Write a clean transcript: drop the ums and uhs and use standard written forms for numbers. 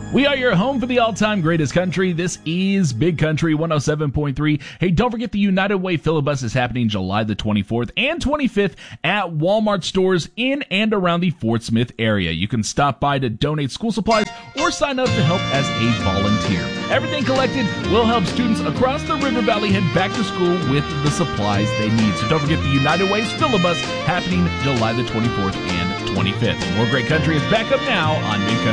We are your home for the all-time greatest country. This is Big Country 107.3. Hey, don't forget the United Way Filibus is happening July the 24th and 25th at Walmart stores in and around the Fort Smith area. You can stop by to donate school supplies or sign up to help as a volunteer. Everything collected will help students across the River Valley head back to school with the supplies they need. So don't forget the United Way's Filibus happening July the 24th and 25th. More great country is back up now on Big Country.